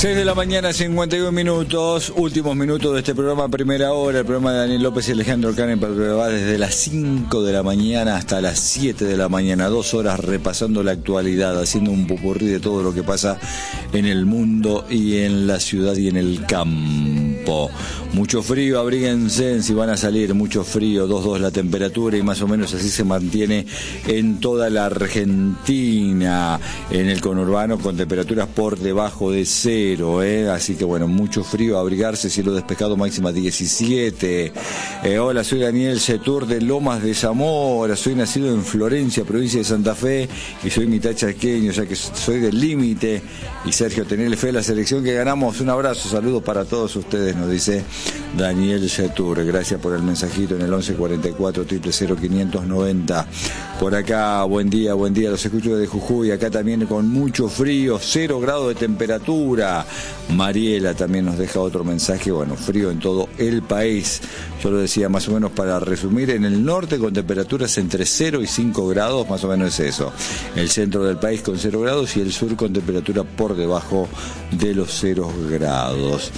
6 de la mañana, 51 minutos, últimos minutos de este programa, primera hora, el programa de Daniel López y Alejandro Canen, que va desde las 5 de la mañana hasta las 7 de la mañana, 2 horas repasando la actualidad, haciendo un popurrí de todo lo que pasa en el mundo y en la ciudad y en el campo. Mucho frío, abríguense si van a salir, mucho frío, 2,2 la temperatura y más o menos así se mantiene en toda la Argentina, en el conurbano con temperaturas por debajo de cero, así que bueno, mucho frío, abrigarse, cielo despejado, máxima 17. Hola, soy Daniel Setur de Lomas de Zamora, soy nacido en Florencia, provincia de Santa Fe, y soy mitad chaqueño, ya que soy del límite. Y Sergio, tenerle fe a la selección que ganamos. Un abrazo, saludos para todos ustedes, nos dice Daniel Setur. Gracias por el mensajito en el 1144 000 590. Por acá, buen día, los escucho desde Jujuy, acá también con mucho frío, 0 grados de temperatura. Mariela también nos deja otro mensaje, bueno, frío en todo el país. Yo lo decía más o menos para resumir, en el norte con temperaturas entre 0 y 5 grados, más o menos es eso. El centro del país con 0 grados y el sur con temperatura por debajo de los 0 grados.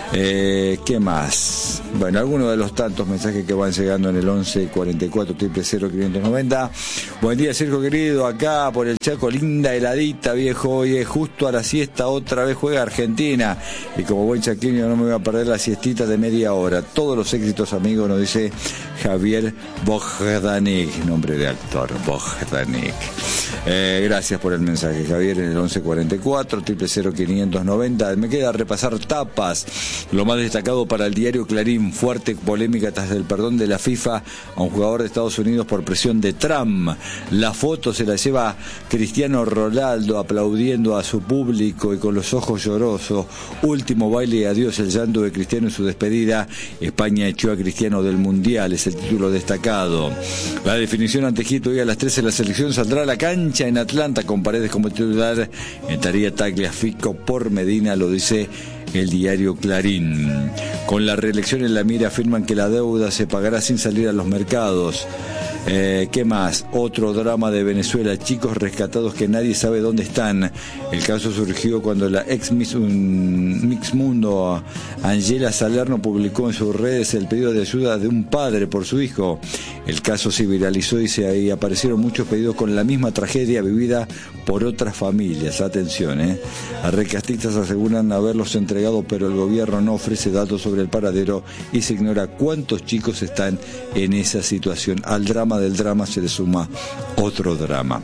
¿Qué más? Bueno, algunos de los tantos mensajes que van llegando en el 1144 000 590. Buen día, Sergio querido, acá por el Chaco, linda heladita, viejo, hoy es justo a la siesta, otra vez juega Argentina, y como buen chaqueño no me voy a perder la siestita de media hora. Todos los éxitos, amigos, nos dice Javier Bogdanik, nombre de actor, Bogdanik. Gracias por el mensaje, Javier, en el 1144 000 590. Me queda repasar tapas. Lo más destacado para el diario Clarín: fuerte polémica tras el perdón de la FIFA a un jugador de Estados Unidos por presión de Trump. La foto se la lleva Cristiano Ronaldo aplaudiendo a su público y con los ojos llorosos. Último baile y adiós, el llanto de Cristiano en su despedida. España echó a Cristiano del Mundial, es el título destacado. La definición ante Egipto hoy a las 13, la selección saldrá a la cancha en Atlanta con Paredes como titular. Entraría Tagliafico por Medina, lo dice el diario Clarín. Con la reelección en la mira afirman que la deuda se pagará sin salir a los mercados. ¿Qué más? Otro drama de Venezuela, chicos rescatados que nadie sabe dónde están. El caso surgió cuando la ex Miss Mundo Angela Salerno publicó en sus redes el pedido de ayuda de un padre por su hijo. El caso se viralizó y aparecieron muchos pedidos con la misma tragedia vivida por otras familias. Atención, Rescatistas aseguran haberlos entregado, pero el gobierno no ofrece datos sobre el paradero y se ignora cuántos chicos están en esa situación. Al drama del drama se le suma otro drama.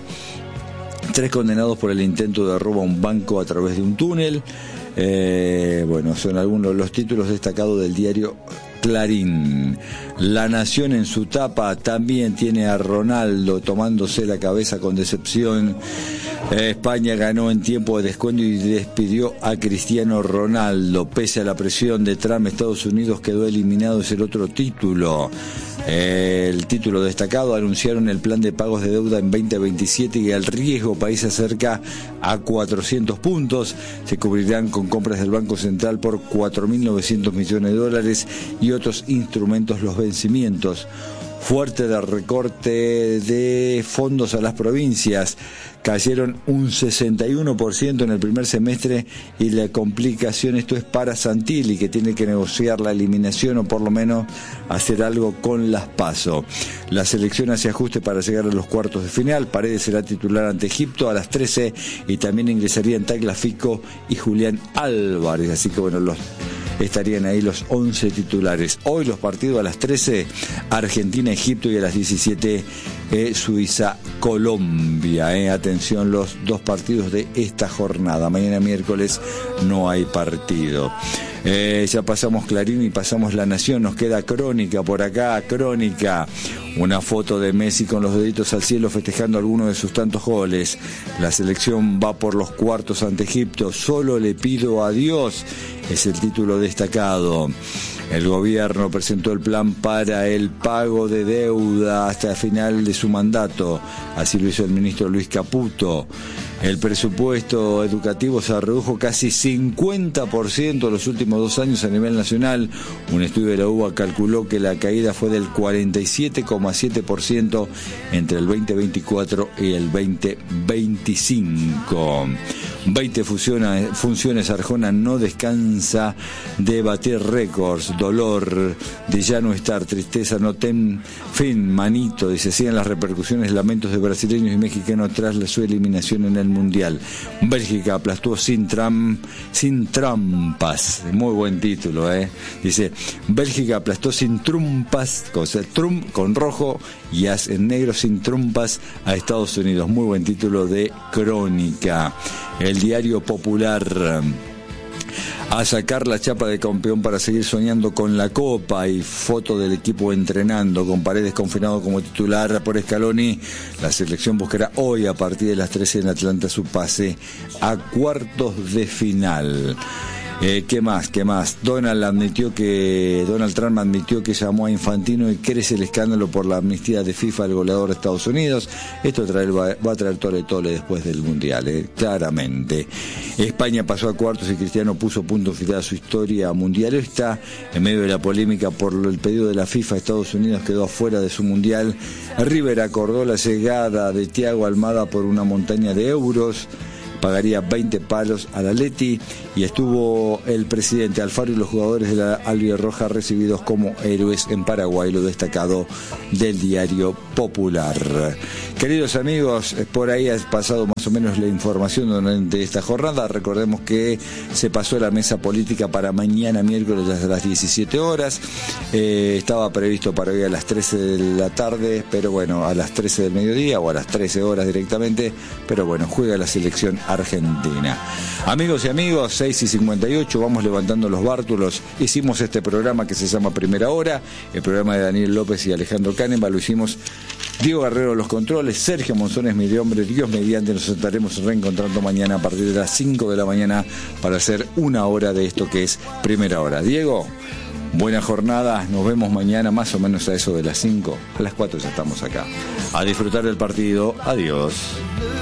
3 condenados por el intento de robo a un banco a través de un túnel. Bueno, son algunos de los títulos destacados del diario Clarín. La Nación en su tapa también tiene a Ronaldo tomándose la cabeza con decepción. España ganó en tiempo de descuento y despidió a Cristiano Ronaldo. Pese a la presión de Trump, Estados Unidos quedó eliminado, es el otro título. El título destacado: anunciaron el plan de pagos de deuda en 2027 y el riesgo país se acerca a 400 puntos. Se cubrirán con compras del Banco Central por 4.900 millones de dólares y otros instrumentos los vencimientos. Fuerte de recorte de fondos a las provincias, cayeron un 61% en el primer semestre y la complicación, esto es para Santilli, que tiene que negociar la eliminación o por lo menos hacer algo con las PASO. La selección hace ajuste para llegar a los cuartos de final. Paredes será titular ante Egipto a las 13 y también ingresarían Tagliafico y Julián Álvarez, así que bueno, estarían ahí los 11 titulares. Hoy los partidos a las 13, Argentina-Egipto, y a las 17, Suiza-Colombia. Atención, los 2 partidos de esta jornada. Mañana miércoles no hay partido. Ya pasamos Clarín y pasamos La Nación. Nos queda Crónica por acá. Crónica, una foto de Messi con los deditos al cielo festejando algunos de sus tantos goles. La selección va por los cuartos ante Egipto. Solo le pido a Dios, es el título destacado. El gobierno presentó el plan para el pago de deuda hasta el final de su mandato. Así lo hizo el ministro Luis Caputo. El presupuesto educativo se redujo casi 50% en los últimos 2 años a nivel nacional. Un estudio de la UBA calculó que la caída fue del 47,7% entre el 2024 y el 2025. 20 funciones, Arjona no descansa de batir récords, dolor de ya no estar, tristeza no ten fin, manito, dice, siguen las repercusiones, lamentos de brasileños y mexicanos tras su eliminación en el Mundial. Bélgica aplastó sin trampas, muy buen título, dice, Bélgica aplastó sin trumpas, con rojo y as en negro, sin trumpas a Estados Unidos, muy buen título de crónica. El Diario Popular, a sacar la chapa de campeón para seguir soñando con la Copa, y foto del equipo entrenando, con Paredes confirmado como titular por Scaloni. La selección buscará hoy a partir de las 13 en Atlanta su pase a cuartos de final. ¿Qué más? Donald Trump admitió que llamó a Infantino y crece el escándalo por la amnistía de FIFA al goleador de Estados Unidos. Esto va a traer tole después del Mundial, claramente. España pasó a cuartos y Cristiano puso punto final a su historia mundialista. En medio de la polémica por el pedido de la FIFA, Estados Unidos quedó afuera de su Mundial. River acordó la llegada de Thiago Almada por una montaña de euros. Pagaría 20 palos al Atleti, y estuvo el presidente Alfaro y los jugadores de la Albirroja recibidos como héroes en Paraguay, lo destacado del Diario Popular. Queridos amigos, por ahí ha pasado más o menos la información durante esta jornada. Recordemos que se pasó la mesa política para mañana miércoles a las 17 horas. Estaba previsto para hoy a las 13 de la tarde, pero bueno, a las 13 del mediodía o a las 13 horas directamente, pero bueno, juega la selección argentina. Amigos y amigos, 6:58, vamos levantando los bártulos. Hicimos este programa que se llama Primera Hora, el programa de Daniel López y Alejandro Caneva. Lo hicimos Diego Guerrero los controles, Sergio Monzones mi hombre. Dios mediante, nos estaremos reencontrando mañana a partir de las 5 de la mañana para hacer una hora de esto que es Primera Hora. Diego, buena jornada, nos vemos mañana más o menos a eso de las 5, a las 4 ya estamos acá. A disfrutar del partido, adiós.